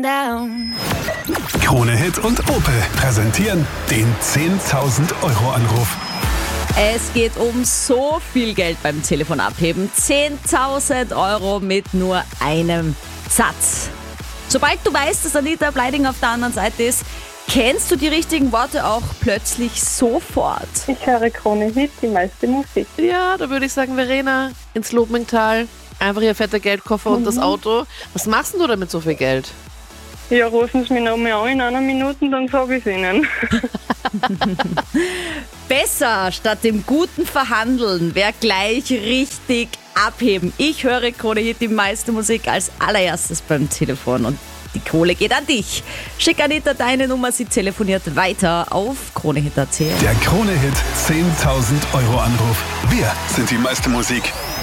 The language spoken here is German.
down. Krone Hit und Opel präsentieren den 10.000 Euro Anruf. Es geht um so viel Geld beim Telefon abheben. 10.000 Euro mit nur einem Satz. Sobald du weißt, dass Anita Bleiding auf der anderen Seite ist, kennst du die richtigen Worte auch plötzlich sofort. Ich höre Krone Hit, die meiste Musik. Ja, da würde ich sagen, Verena, ins Lobmingtal. Einfach ihr fetter Geldkoffer und das Auto. Was machst denn du damit so viel Geld? Ja, rufen Sie mich noch mal an in einer Minute, dann sage ich es Ihnen. Besser statt dem guten Verhandeln wäre gleich richtig abheben. Ich höre Krone Hit, die meiste Musik als allererstes beim Telefon und die Kohle geht an dich. Schick Anita deine Nummer, sie telefoniert weiter auf kronehit.at. Der Krone Hit 10.000 Euro Anruf. Wir sind die meiste Musik.